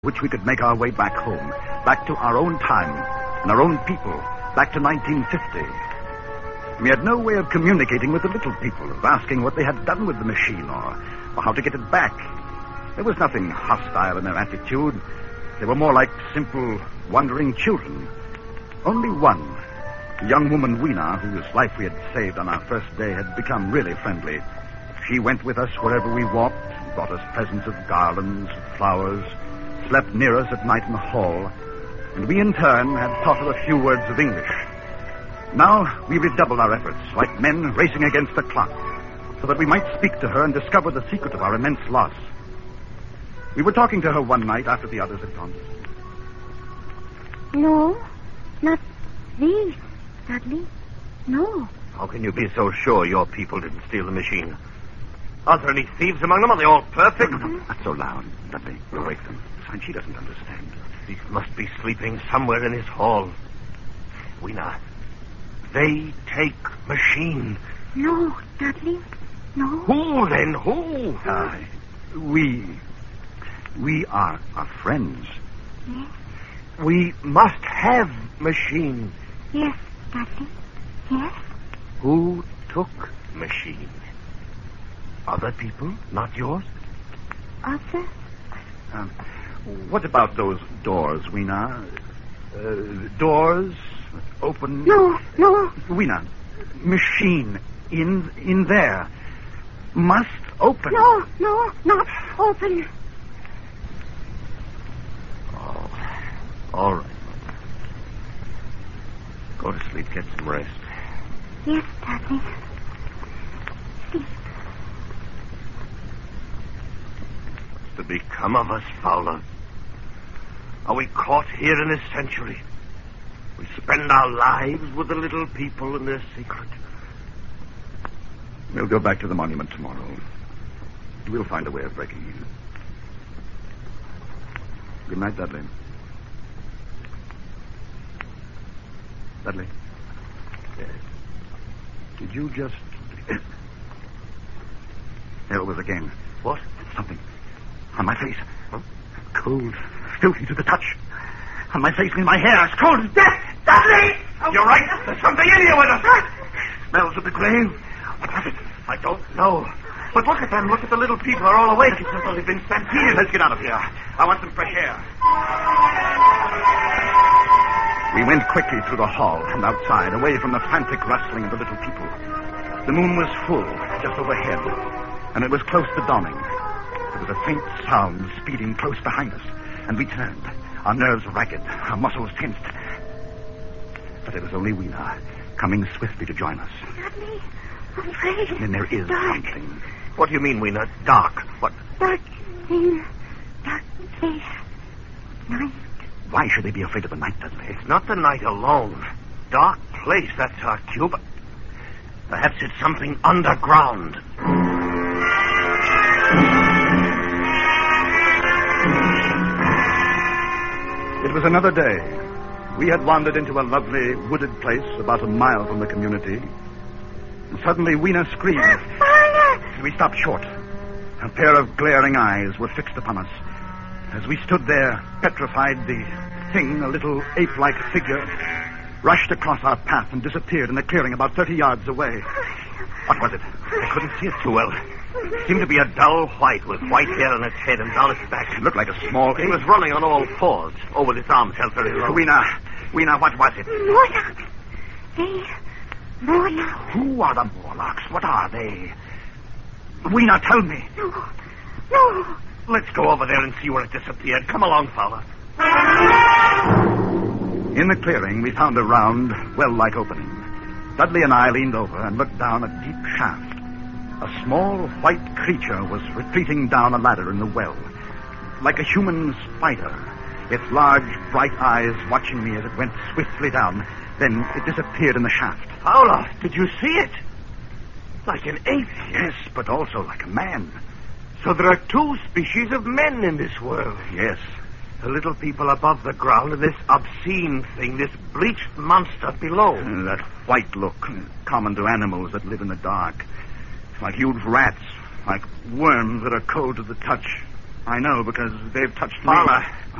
which we could make our way back home, back to our own time and our own people, back to 1950. We had no way of communicating with the little people, of asking what they had done with the machine or how to get it back. There was nothing hostile in their attitude. They were more like simple, wandering children. Only one, a young woman, Weena, whose life we had saved on our first day, had become really friendly. She went with us wherever we walked, brought us presents of garlands, flowers, slept near us at night in the hall, and we in turn had taught her a few words of English. Now we redoubled our efforts, like men racing against the clock, so that we might speak to her and discover the secret of our immense loss. We were talking to her one night after the others had gone to sleep. No, not these, Dudley. No. How can you be so sure your people didn't steal the machine? Are there any thieves among them? Are they all perfect? No, not so loud, Dudley. We'll wake them. Besides, she doesn't understand. These must be sleeping somewhere in this hall. Weena, they take machine. No, Dudley. No. Who then? Who? We are friends. Yes. We must have machine. Yes, Dudley. Yes. Who took machine? Other people, not yours? Other? What about those doors, Weena? Doors open... No. Weena, machine in there. Must open. No, not open. Oh, all right. Go to sleep, get some rest. Yes, Dudley. Sleep. What's to become of us, Fowler? Are we caught here in this century? We spend our lives with the little people and their secret. We'll go back to the monument tomorrow. We'll find a way of breaking in. Good night, Dudley. Dudley? Yes. Did you just... There it was again. What? Something. On my face. Huh? Cold. Filthy to the touch. On my face and in my hair. It's cold as death. Dudley! You're right. There's something in here with us. Smells of the grave. What was it? I don't know. But look at them. Look at the little people. They're all awake. It's as though they've been stampeded. Let's get out of here. I want some fresh air. We went quickly through the hall and outside, away from the frantic rustling of the little people. The moon was full, just overhead, and it was close to dawning. There was a faint sound speeding close behind us, and we turned, our nerves ragged, our muscles tensed. But it was only Weena, coming swiftly to join us. Dudley, I'm afraid. Then there is Dark. something. What do you mean, Weena? Dark? What? Dark thing. Dark place. Night. Why should they be afraid of the night, Dudley? It's not the night alone. Dark place, that's our cue, but perhaps it's something underground. It was another day. We had wandered into a lovely wooded place about a mile from the community. And suddenly Weena screamed. Father! We stopped short. A pair of glaring eyes were fixed upon us. As we stood there, petrified, the thing, a little ape-like figure, rushed across our path and disappeared in a clearing about 30 yards away. What was it? I couldn't see it too well. It seemed to be a dull white with white hair on its head and down its back. It looked like a small It ape. was running on all fours, over its arms held very low. Weena, what was it? Morlocks. They... Morlocks. Who are the Morlocks? What are they? Weena, tell me. No. Let's go over there and see where it disappeared. Come along, fella. In the clearing, we found a round, well-like opening. Dudley and I leaned over and looked down a deep shaft. A small, white creature was retreating down a ladder in the well, like a human spider, its large, bright eyes watching me as it went swiftly down. Then it disappeared in the shaft. Fowler, did you see it? Like an ape. Yes, but also like a man. So there are two species of men in this world. Yes. The little people above the ground and this obscene thing, this bleached monster below. That white look, common to animals that live in the dark. Like huge rats, like worms that are cold to the touch. I know, because they've touched me. Fowler,